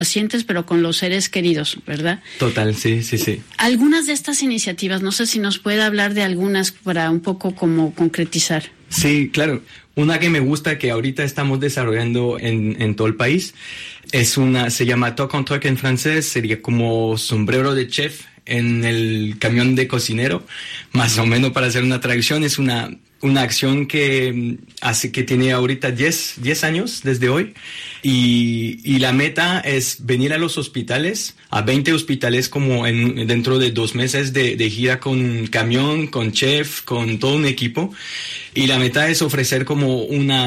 pacientes, pero con los seres queridos, ¿verdad? Total, sí. Algunas de estas iniciativas, no sé si nos puede hablar de algunas para un poco como concretizar. Sí, claro. Una que me gusta, que ahorita estamos desarrollando en todo el país, se llama Toc en Truc en francés, sería como sombrero de chef en el camión de cocinero, más o menos para hacer una traducción. Es una acción que tiene ahorita 10 años desde hoy, y la meta es venir a los hospitales, a 20 hospitales como dentro de 2 meses de gira con un camión, con chef, con todo un equipo, y la meta es ofrecer como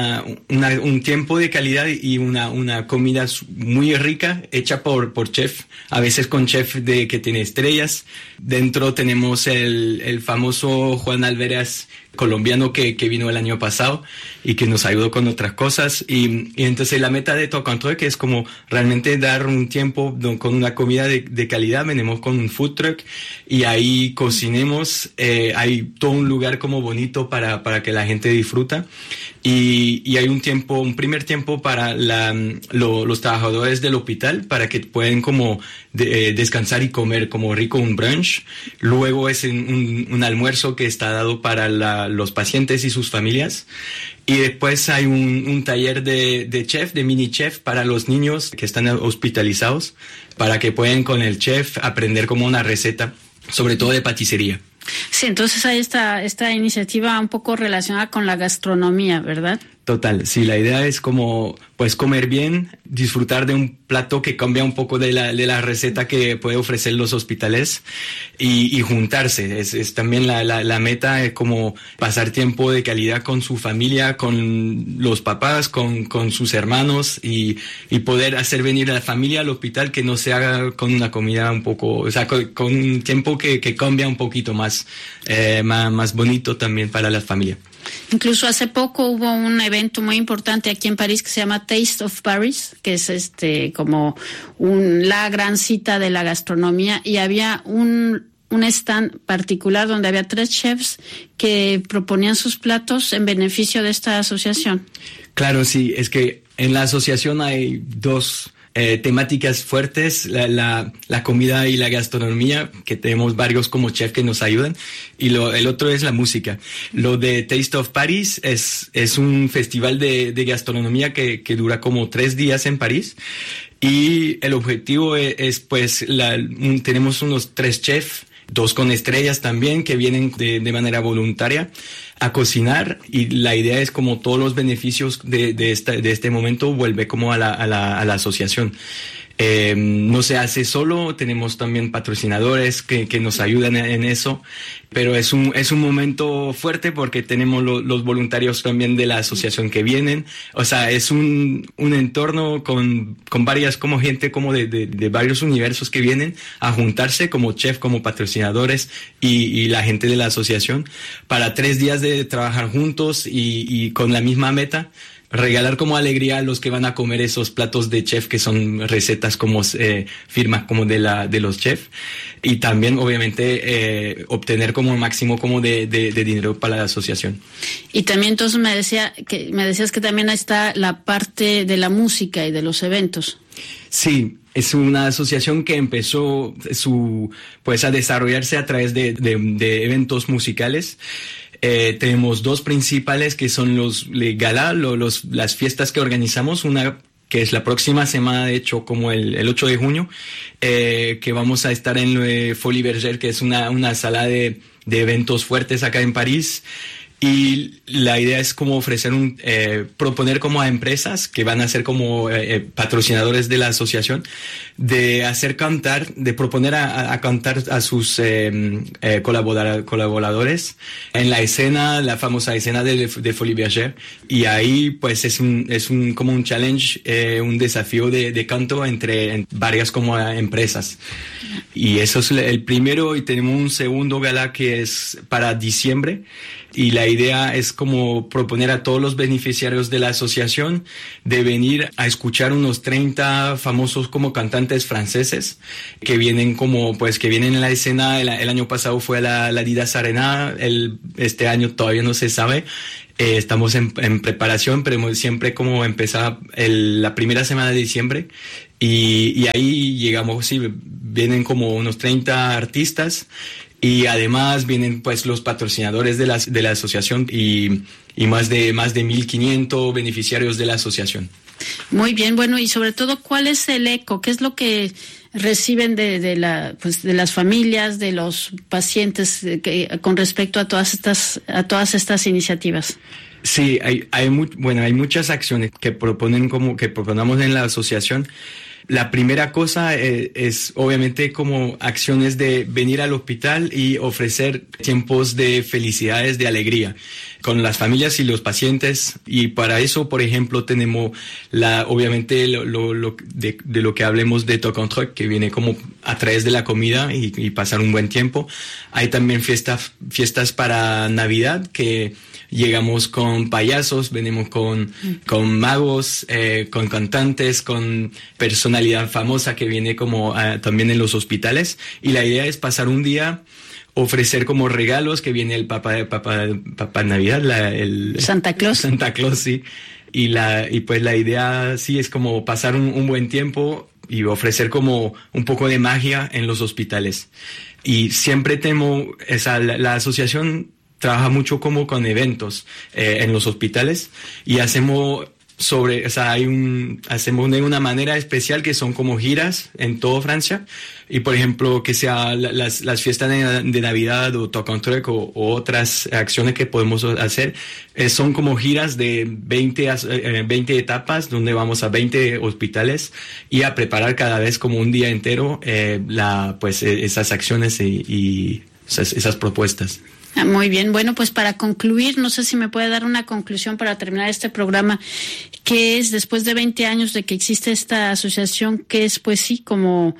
un tiempo de calidad y una comida muy rica hecha por chef, a veces con chef que tiene estrellas. Dentro tenemos el famoso Juan Alvarez, colombiano, que vino el año pasado y que nos ayudó con otras cosas, y entonces la meta de Toc en Truc es como realmente dar un tiempo con una comida de calidad. Venimos con un food truck y ahí cocinemos, hay todo un lugar como bonito para que la gente disfruta, y hay un primer tiempo para los trabajadores del hospital para que puedan como descansar y comer como rico, un brunch. Luego es un almuerzo que está dado para los pacientes y sus familias, y después hay un taller de mini chef para los niños que están hospitalizados, para que puedan con el chef aprender como una receta, sobre todo de paticería. Sí, entonces hay esta iniciativa un poco relacionada con la gastronomía, ¿verdad? Total, sí, la idea es como pues comer bien, disfrutar de un plato que cambia un poco de la receta que puede ofrecer los hospitales, y juntarse. Es también la meta, es como pasar tiempo de calidad con su familia, con los papás, con sus hermanos, y poder hacer venir a la familia al hospital, que no se haga con una comida un poco, o sea, con un tiempo que cambia un poquito más bonito también para la familia. Incluso hace poco hubo un evento muy importante aquí en París que se llama Taste of Paris, que es como la gran cita de la gastronomía, y había un stand particular donde había 3 chefs que proponían sus platos en beneficio de esta asociación. Claro, sí, es que en la asociación hay 2 temáticas fuertes, la comida y la gastronomía, que tenemos varios como chef que nos ayudan, y el otro es la música. Lo de Taste of Paris es un festival de gastronomía que dura como 3 días en París, y el objetivo es pues tenemos unos 3 chefs, 2 con estrellas también, que vienen de manera voluntaria a cocinar, y la idea es como todos los beneficios de este momento vuelve como a la asociación. No se hace solo, tenemos también patrocinadores que nos ayudan en eso, pero es un momento fuerte porque tenemos los voluntarios también de la asociación que vienen. O sea, es un entorno con varias como gente como de varios universos que vienen a juntarse como chef, como patrocinadores y la gente de la asociación para 3 días de trabajar juntos y con la misma meta. Regalar como alegría a los que van a comer esos platos de chef, que son recetas como firmas como de los chefs, y también obviamente obtener como el máximo como de dinero para la asociación. Y también entonces me decías que también está la parte de la música y de los eventos. Sí, es una asociación que empezó a desarrollarse a través de eventos musicales. Tenemos 2 principales que son los gala, las fiestas que organizamos, una que es la próxima semana, de hecho, como el 8 de junio, que vamos a estar en Folies Bergère, que es una sala de eventos fuertes acá en París. Y la idea es como proponer como a empresas que van a ser como patrocinadores de la asociación, de hacer cantar, de proponer a cantar a sus colaboradores en la escena, la famosa escena de Folies Bergère. Y ahí pues es como un challenge, un desafío de canto entre varias como empresas. Y eso es el primero, y tenemos un segundo gala que es para diciembre. Y la idea es como proponer a todos los beneficiarios de la asociación de venir a escuchar unos 30 famosos como cantantes franceses que vienen en la escena. El año pasado fue la Adidas Arena, este año todavía no se sabe. Estamos en preparación, pero siempre como empezar la primera semana de diciembre, Y ahí llegamos, sí, vienen como unos 30 artistas y además vienen pues los patrocinadores de la asociación y más de 1.500 beneficiarios de la asociación. Muy bien, bueno, y sobre todo, ¿cuál es el eco? ¿Qué es lo que reciben de las familias, de los pacientes con respecto a todas estas iniciativas? Sí, hay muchas acciones que proponemos en la asociación. La primera cosa es obviamente como acciones de venir al hospital y ofrecer tiempos de felicidades, de alegría con las familias y los pacientes, y para eso, por ejemplo, tenemos obviamente de lo que hablemos de Talk on Track, que viene como a través de la comida y pasar un buen tiempo. Hay también fiestas para Navidad, que llegamos con payasos, venimos con magos, con cantantes, con personalidad famosa que viene como también en los hospitales, y la idea es pasar un día, ofrecer como regalos, que viene el Papá Navidad, el Santa Claus. Santa Claus, sí. Y pues la idea sí es como pasar un buen tiempo y ofrecer como un poco de magia en los hospitales. Y siempre la asociación trabaja mucho como con eventos en los hospitales, y hacemos de una manera especial, que son como giras en toda Francia, y por ejemplo que sea las fiestas de Navidad o Talk on Track o otras acciones que podemos hacer, son como giras de 20 etapas, donde vamos a 20 hospitales y a preparar cada vez como un día entero esas acciones y esas propuestas. Muy bien, bueno, pues para concluir, no sé si me puede dar una conclusión para terminar este programa, que es, después de 20 años de que existe esta asociación, que es pues sí como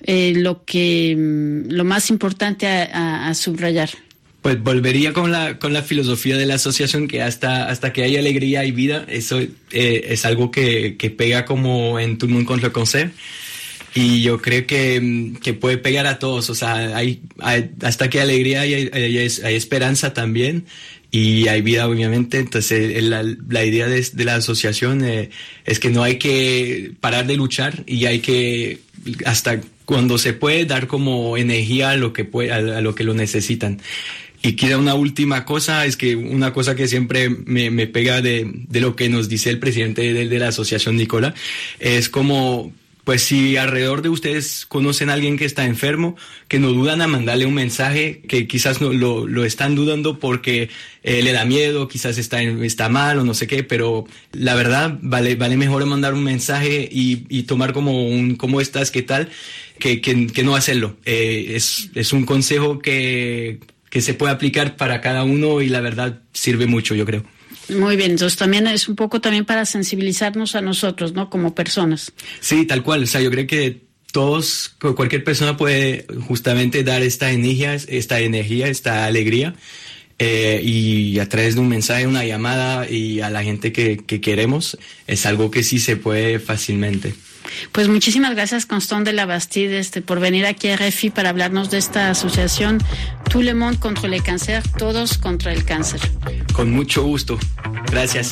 lo más importante a subrayar. Pues volvería con la filosofía de la asociación, que hasta que hay alegría y vida, eso es algo que pega como en Tout le monde contre le cancer. Y yo creo que puede pegar a todos, o sea, hasta que hay alegría hay esperanza también, y hay vida, obviamente. Entonces la idea de la asociación es que no hay que parar de luchar, y hay que, hasta cuando se puede, dar como energía a lo que lo necesitan. Y queda una última cosa, es que una cosa que siempre me pega de lo que nos dice el presidente de la asociación, Nicola, es como, pues si alrededor de ustedes conocen a alguien que está enfermo, que no dudan a mandarle un mensaje, que quizás no lo están dudando porque le da miedo, quizás está mal o no sé qué, pero la verdad vale mejor mandar un mensaje y tomar como ¿cómo estás? ¿Qué tal? Que no hacerlo. Es un consejo que se puede aplicar para cada uno, y la verdad sirve mucho, yo creo. Muy bien, entonces también es un poco también para sensibilizarnos a nosotros, ¿no? Como personas. Sí, tal cual. O sea, yo creo que cualquier persona puede justamente dar esta energía, esta alegría, y a través de un mensaje, una llamada, y a la gente que queremos, es algo que sí se puede fácilmente. Pues muchísimas gracias, Constant de la Bastide, por venir aquí a RFI para hablarnos de esta asociación Tout le monde contre le cancer, todos contra el cáncer. Con mucho gusto. Gracias.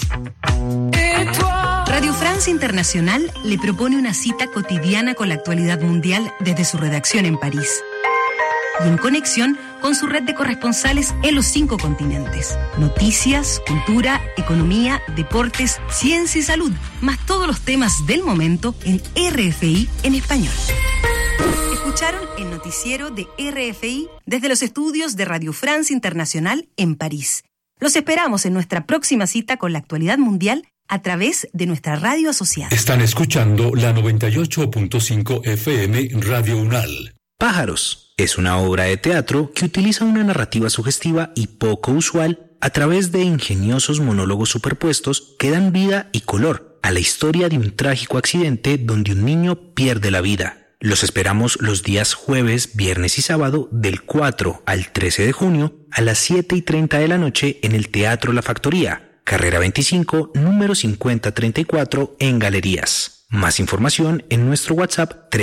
Radio France Internacional le propone una cita cotidiana con la actualidad mundial desde su redacción en París, y en conexión con su red de corresponsales en los 5 continentes. Noticias, cultura, economía, deportes, ciencia y salud, más todos los temas del momento en RFI en español. Escucharon el noticiero de RFI desde los estudios de Radio France Internacional en París. Los esperamos en nuestra próxima cita con la actualidad mundial a través de nuestra radio asociada. Están escuchando la 98.5 FM Radio UNAL. Pájaros es una obra de teatro que utiliza una narrativa sugestiva y poco usual a través de ingeniosos monólogos superpuestos que dan vida y color a la historia de un trágico accidente donde un niño pierde la vida. Los esperamos los días jueves, viernes y sábado del 4 al 13 de junio a las 7:30 de la noche en el Teatro La Factoría, carrera 25, número 5034 en Galerías. Más información en nuestro WhatsApp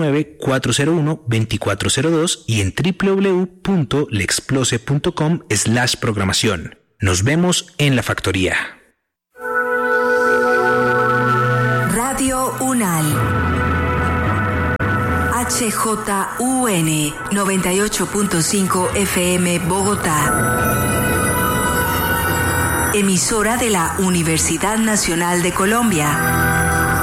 319-401-2402 y en www.lexplose.com/programación. Nos vemos en La Factoría. Radio UNAL. HJUN 98.5 FM Bogotá. Emisora de la Universidad Nacional de Colombia.